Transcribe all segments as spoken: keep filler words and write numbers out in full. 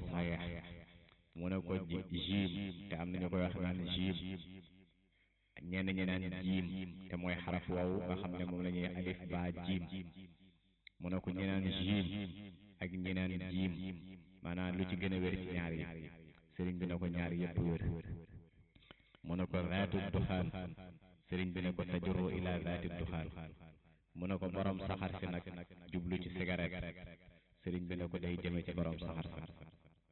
saxiix mu ne ko jiim te am nañu koy wax naan jiim ñenn ñi naan jiim te mooy xaraf woowu nga xam ne moom la ñuy alif ba jiim mu ne ko ñi naan jiim ak ñi naan jiim maanaam lu ci gën a wér ci ñaar yi sëriñ bi ne ko ñaar yëpp wér mu ne ko zaatu duxaan sëriñ bi ne ko tajurru ila zaati duxaan mu ne ko borom saxar si nag jublu ci cigarette sëriñ bi ne ko day jëme ci borom saxar si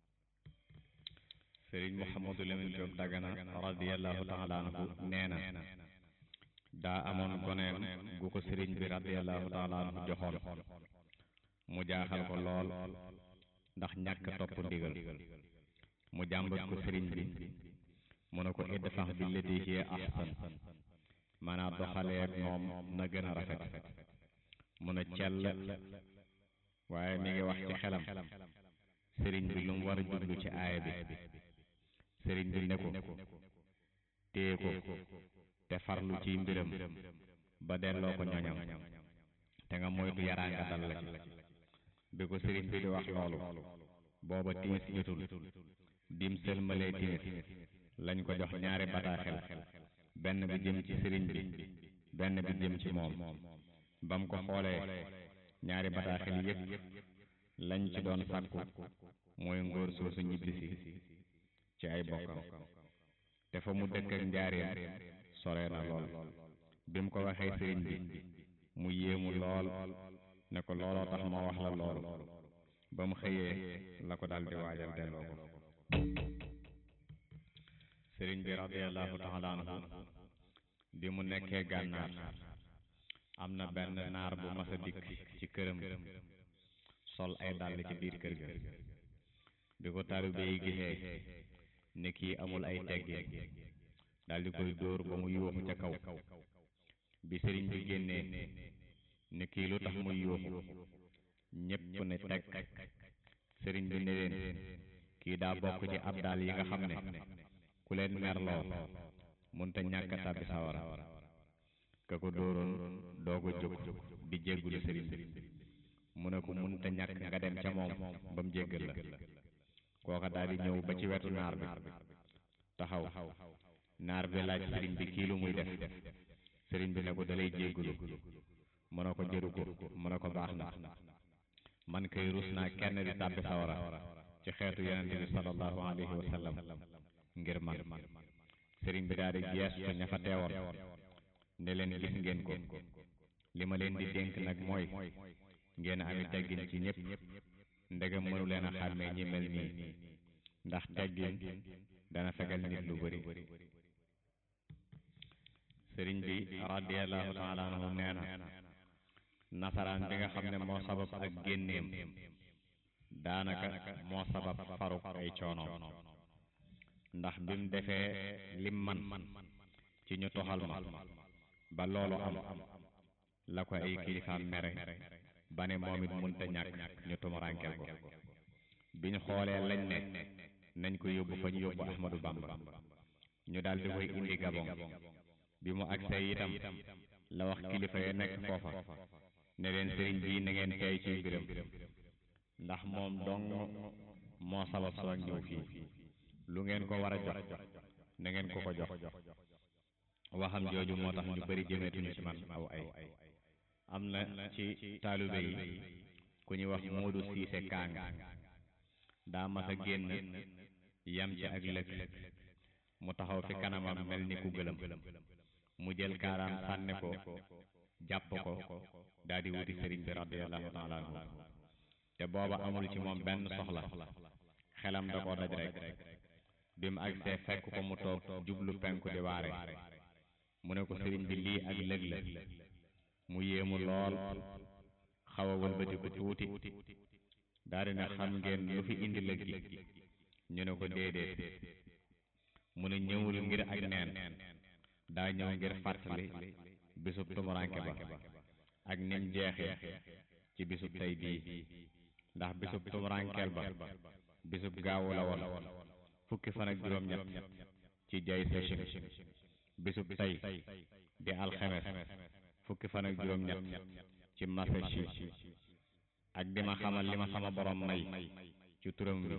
sëriñ Mouhamadou Lamine Diop Dagana radiyallahu taala anhu nee na daa amoon goneem gu ko sëriñ bi radiyallahu taala anhu joxoon mu jaaxal ko lool ndax ñàkk topp ndigal mu jàmbat ko sëriñ bi mu ne ko idfax billatii hiya ahsan maanaam doxalee moom na gën a rafet mu ne cell waaye mi ngi wax ci xelam sëriñ bi lu mu war a jublu ci aaya bi sëriñ bi ne ko téye ko te farlu ci mbiram ba delloo ko ñoñam te nga moytu yaraanga dal la bi ko sëriñ bi di wax loolu booba timis jotul dim sëlmalee timis lañ ko jox ñaari bataaxel benn bi jëm ci sëriñ bi benn bi jëm ci moom bam ko xoolee ñaari bataaxel yépp lañ ci doon sàkku mooy ngóor soosu ñibbisi ci ay bokkam te fa mu dëkk ak njaareem sore na lool bi mu ko waxee sëriñ bi mu yéemu lool ne ko looloo tax ma wax la lool ba mu xëyee la ko daldi waajal delloo ko sëriñ bi radiyallahu taala anhu bi mu nekkee gànnaar am na benn naar bu mas a dikk ci këram sol ay dàll ci biir kër ga bi ko taalibe yi gisee ne kii amul ay teggin daldi koy dóor ba mu yuuxu ca kaw bi sëriñ bi génnee ne kii lu tax muy yuuxu ñépp ne teg sëriñ bi ne leen kii daa bokk ci ab daal yi nga xam ne ku leen merloo munta ñàkk tàbbi sawara ka ko dóoroon doog a jóg di jéggulu sëriñ bi mu ne ko munta ñàkk nga dem ca moom ba mu jéggal la kooka daal di ñëw ba ci wetu naar bi taxaw naar bi laaj sëriñ bi kii lu muy def sëriñ bi ne ko dalay jéggulu mu ne ko jëru ko mu ne ko baax na man kay rus naa kenn di tàbbi sawara ci xeetu yonente bi sallallahu alayhi wa sallam ngir man sëriñ bi daal di geestu ña fa teewoon ne leen gis ngeen ko li ma leen di dénk nag mooy ngeen ami teggin ci ñépp ndegam mënu leen a xàmmee ñi mel nii ndax teggin dana fegal nit lu bari sëriñ bi radiyallahu taala anhu nee na nasaraan bi nga xam ne moo sabab ak génneem daanaka moo sabab faruk ay coonoom ndax bi mu defee lim man ci ñu toxal ma ba loolu am la ko ay kilifaam mere ba ne moom it munta ñàkk ñu tumuraankel ko biñ xoolee lañ ne nañ ko yóbbu fa ñu yóbbu Ahmadu Bamba ñu daldi koy indi Gabon bi mu agsee itam la wax kilifa ya nekk foofa ne leen sëriñ bii na ngeen tey ci mbiram ndax moom dong moo sabab soo ñëw fii lu ngeen ko war a jox na ngeen ko ko jox waxam jooju moo tax ñu bari jëmeetuñu ci man aw ay am na ci taalibe yi ku ñuy wax Moodu Siise Kaang daa mas a génn yam ci ak lëkk mu taxaw fi kanamam mel ni ku gëlëm mu jël kaaraam sànni ko jàpp ko daal di wuti sëriñ bi radiyallahu taala anhu te booba amul ci moom benn soxla xelam da koo daj rek bi mu agsee fekk ko mu toog jublu penku di waare mu ne ko sëriñ bi lii ak lëg la mu yéemu lool xaw a wëlbatiku tuuti daal di ne xam ngeen lu fi indi lëg gi ñu ne ko déedéet mu ne ñëwul ngir ak neen daa ñëw ngir fàttali bisub tumuranke ba ak nim jeexee ci bisub tey bii ndax bisub tumurankeel ba bisub gaawu la woon fukki fan ak juróom-ñett ci jay session bisub tey di alxemes fukki fan ak juróom-ñett ci masachi ak di ma xamal li ma sama borom may ci turam wi